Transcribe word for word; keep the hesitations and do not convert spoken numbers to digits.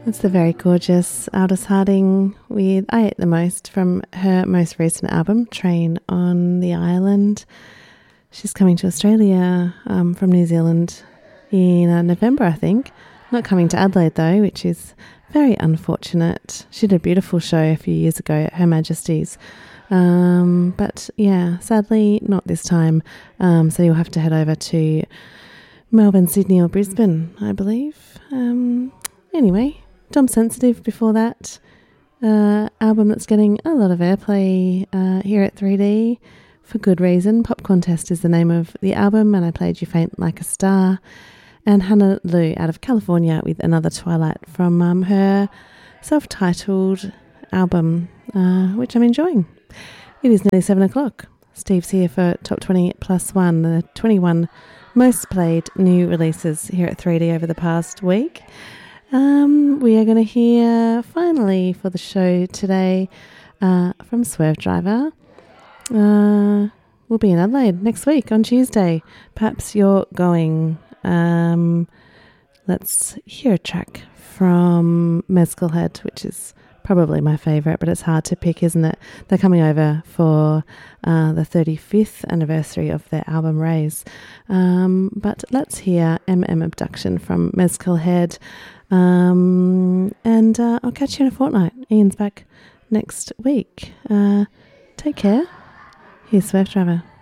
It's the very gorgeous Aldous Harding with I Ate the Most from her most recent album, Train on the Island. She's coming to Australia um, from New Zealand in uh, November, I think. Not coming to Adelaide, though, which is very unfortunate. She did a beautiful show a few years ago at Her Majesty's. Um, but, yeah, sadly, not this time. Um, so you'll have to head over to Melbourne, Sydney or Brisbane, I believe. Um, anyway... Dom Sensitive before that, uh, album that's getting a lot of airplay uh, here at three D for good reason. Pop Contest is the name of the album, and I played You Faint Like a Star. And Hannah Lou out of California with Another Twilight from um, her self-titled album, uh, which I'm enjoying. It is nearly seven o'clock. Steve's here for Top twenty Plus One, the twenty-one most played new releases here at three D over the past week. Um, we are going to hear, finally, for the show today, uh, from Swerve Driver. Uh, we'll be in Adelaide next week on Tuesday. Perhaps you're going. Um, let's hear a track from Mezcal Head, which is probably my favourite, but it's hard to pick, isn't it? They're coming over for uh, the thirty-fifth anniversary of their album Raise. Um, but let's hear M M Abduction from Mezcal Head. Um, and uh, I'll catch you in a fortnight. Ian's back next week. Uh, take care. Here's Swerve Driver.